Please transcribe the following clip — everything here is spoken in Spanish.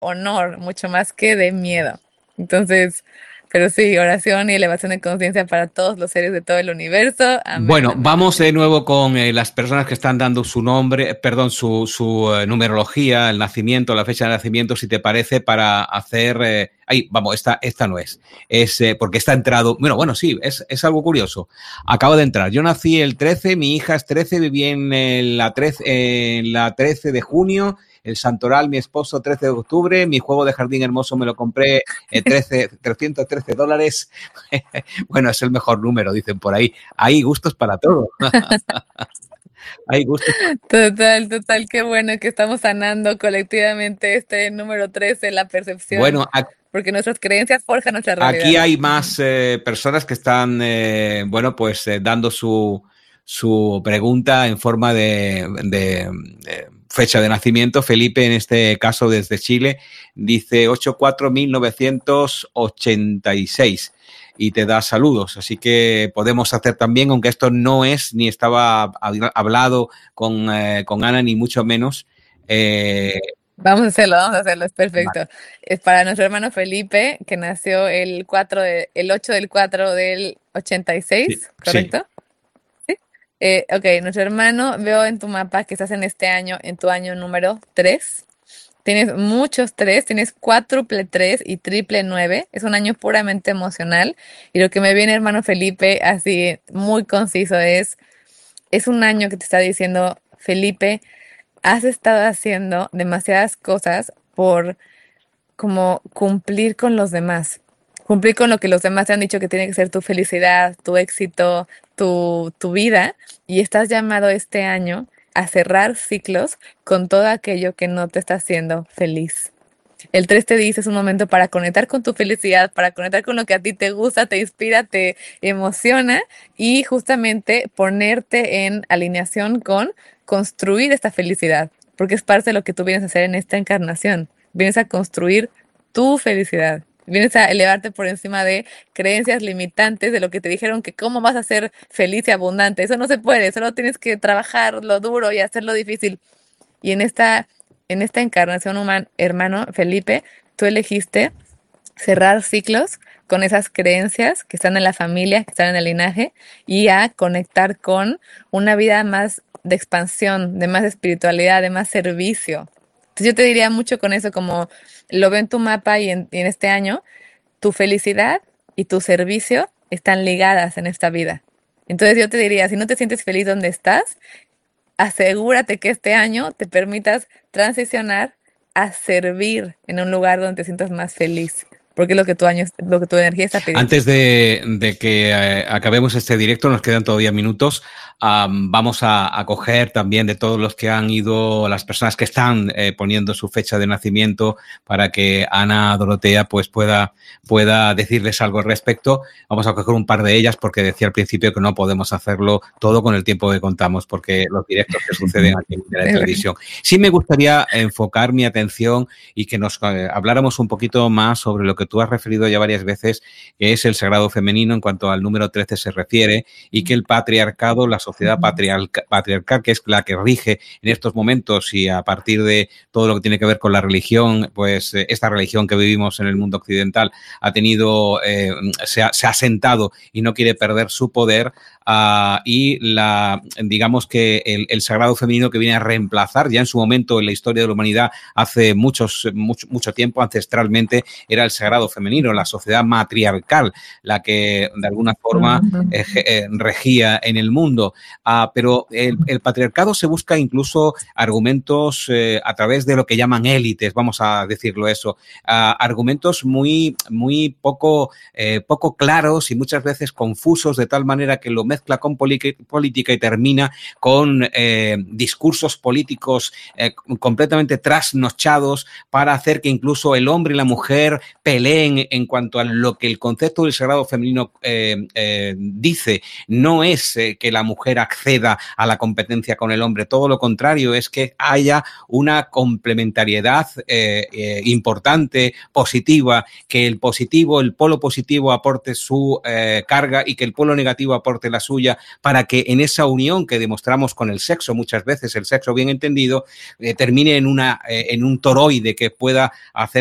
honor, mucho más que de miedo. Entonces, pero sí, oración y elevación de conciencia para todos los seres de todo el universo. Amén, Bueno, amén, vamos de amén. nuevo con las personas que están dando su nombre, perdón, su numerología, el nacimiento, la fecha de nacimiento, si te parece, para hacer... ahí, vamos, esta no es. Es porque está entrado... Bueno, sí, es algo curioso. Acabo de entrar. Yo nací el 13, mi hija es 13, viví en la 13 de junio. El Santoral, mi esposo, 13 de octubre. Mi juego de jardín hermoso me lo compré $313. Bueno, es el mejor número, dicen por ahí. Hay gustos para todo. Hay gustos para... Total, total, qué bueno que estamos sanando colectivamente este número 13, la percepción, Bueno, porque nuestras creencias forjan nuestra aquí realidad. hay Ujú. más personas que están, bueno, pues dando su pregunta en forma de fecha de nacimiento. Felipe, en este caso desde Chile, dice 8-4-1986 y te da saludos. Así que podemos hacer también, aunque esto no es ni estaba hablado con Ana, ni mucho menos. Eh, Vamos a hacerlo, es perfecto. Es para nuestro hermano Felipe, que nació el 8 del 4 del sí, 86, sí. ¿correcto? Sí. Ok, nuestro hermano, veo en tu mapa que estás en este año, en tu año número 3. Tienes muchos 3, tienes cuádruple 3 y triple 9. Es un año puramente emocional. Y lo que me viene, hermano Felipe, así muy conciso, es un año que te está diciendo, Felipe, has estado haciendo demasiadas cosas por como cumplir con los demás. Cumplir con lo que los demás te han dicho que tiene que ser tu felicidad, tu éxito, tu vida. Y estás llamado este año a cerrar ciclos con todo aquello que no te está haciendo feliz. El 3 te dice es un momento para conectar con tu felicidad, para conectar con lo que a ti te gusta, te inspira, te emociona y justamente ponerte en alineación con construir esta felicidad, porque es parte de lo que tú vienes a hacer en esta encarnación. Vienes a construir tu felicidad. Vienes a elevarte por encima de creencias limitantes de lo que te dijeron que cómo vas a ser feliz y abundante. Eso no se puede, solo tienes que trabajar lo duro y hacerlo difícil. Y en esta encarnación humana, hermano Felipe, tú elegiste cerrar ciclos con esas creencias que están en la familia, que están en el linaje, y a conectar con una vida más de expansión, de más espiritualidad, de más servicio. Entonces yo te diría mucho con eso, como lo veo en tu mapa y en este año, tu felicidad y tu servicio están ligadas en esta vida. Entonces yo te diría, si no te sientes feliz donde estás, asegúrate que este año te permitas transicionar a servir en un lugar donde te sientas más feliz, porque es lo que tu energía está pidiendo. Antes de que acabemos este directo, nos quedan todavía minutos. Vamos a coger también de todos los que han ido, las personas que están poniendo su fecha de nacimiento para que Ana Dorotea pues pueda decirles algo al respecto. Vamos a coger un par de ellas porque decía al principio que no podemos hacerlo todo con el tiempo que contamos porque los directos que suceden aquí en la televisión. Sí me gustaría enfocar mi atención y que nos habláramos un poquito más sobre lo que tú has referido ya varias veces, que es el sagrado femenino en cuanto al número 13 se refiere, y que el patriarcado, la sociedad patriarcal, que es la que rige en estos momentos y a partir de todo lo que tiene que ver con la religión, pues esta religión que vivimos en el mundo occidental ha tenido, se ha sentado y no quiere perder su poder. Y digamos que el sagrado femenino que viene a reemplazar ya en su momento en la historia de la humanidad hace mucho tiempo, ancestralmente, era el sagrado femenino, la sociedad matriarcal, la que de alguna forma regía en el mundo. Pero el patriarcado se busca incluso argumentos a través de lo que llaman élites, vamos a decirlo eso, argumentos muy poco claros y muchas veces confusos, de tal manera que lo mezcla con política y termina con discursos políticos completamente trasnochados para hacer que incluso el hombre y la mujer peleen leen en cuanto a lo que el concepto del sagrado femenino dice, no es que la mujer acceda a la competencia con el hombre, todo lo contrario, es que haya una complementariedad importante, positiva, que el polo positivo aporte su carga y que el polo negativo aporte la suya, para que en esa unión que demostramos con el sexo, muchas veces el sexo bien entendido, termine en un toroide que pueda hacer